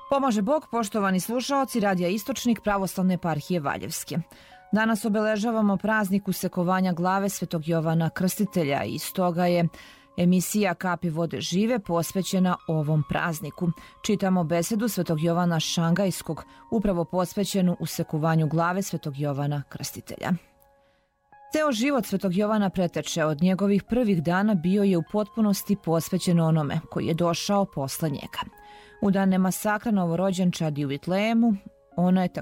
Pomaže Bog, poštovani slušaoci Radija Istočnik Pravoslavne eparhije Valjevske. Danas obeležavamo praznik usekovanja glave Svetog Jovana Krstitelja i stoga je emisija Kapi vode žive posvećena ovom prazniku. Čitamo besedu Svetog Jovana Šangajskog, upravo posvećenu usekovanju glave Svetog Jovana Krstitelja. Ceo život Svetog Jovana preteče od njegovih prvih dana bio je u potpunosti posvećen onome koji je došao posle njega. U dane masakra novorođenčadi u Vitlejemu, ona je